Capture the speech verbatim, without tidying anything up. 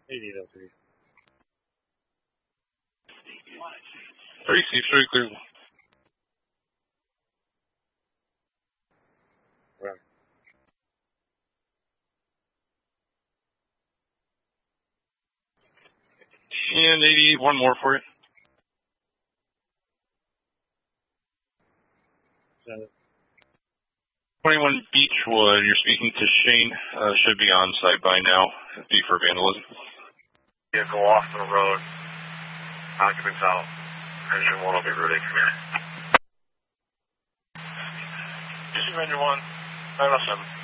eighty oh three. Tracy, straight clear. Right. And eighty, one more for you. Got it. twenty-one Beechwood, you're speaking to Shane. Uh, should be on site by now. B for vandalism. Vehicle off the road. Occupants out. Engine one will be ready. Come here. This is Engine one. five oh seven.